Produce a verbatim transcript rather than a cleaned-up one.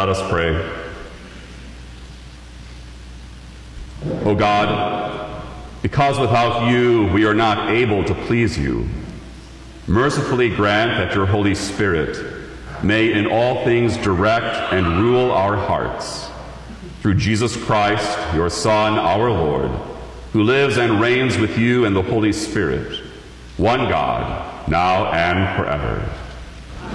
Let us pray. O God, because without you we are not able to please you, mercifully grant that your Holy Spirit may in all things direct and rule our hearts. Through Jesus Christ, your Son, our Lord, who lives and reigns with you and the Holy Spirit, one God, now and forever.